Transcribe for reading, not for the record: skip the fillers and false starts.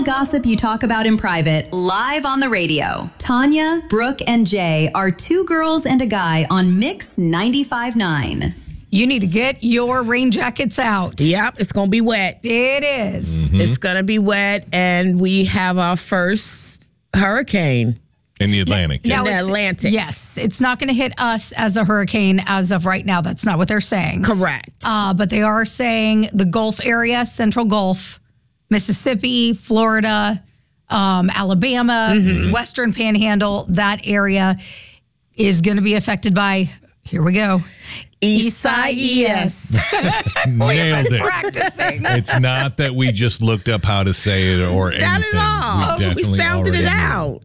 gossip you talk about in private, live on the radio. Tanya, Brooke, and Jay are two girls and a guy on Mix 95.9. You need to get your rain jackets out. Yep, it's going to be wet. It is. Mm-hmm. It's going to be wet, and we have our first hurricane. In the Atlantic. In the Atlantic. Yes. It's not going to hit us as a hurricane as of right now. That's not what they're saying. Correct. But they are saying the Gulf area, Central Gulf, Mississippi, Florida, Alabama, Western Panhandle, that area is going to be affected by, here we go, Isaias. Nailed it. Practicing. It's not that we just looked up how to say it or anything. Not at all. We We sounded already it knew. out.